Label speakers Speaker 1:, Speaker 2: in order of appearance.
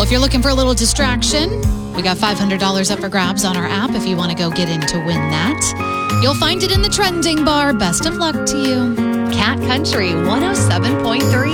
Speaker 1: if you're looking for a little distraction, we got $500 up for grabs on our app if you want to go get in to win that. You'll find it in the trending bar. Best of luck to you. Cat Country 107.3.